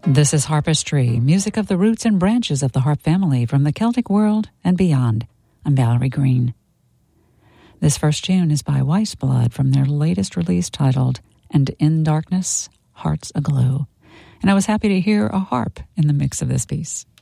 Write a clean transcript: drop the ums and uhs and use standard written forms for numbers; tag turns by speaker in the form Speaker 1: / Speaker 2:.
Speaker 1: This is Harpistry, music of the roots and branches of the harp family from the Celtic world and beyond. I'm Valerie Green. This first tune is by Weissblood from their latest release titled And in Darkness, Hearts Aglow. And I was happy to hear a harp in the mix of this piece.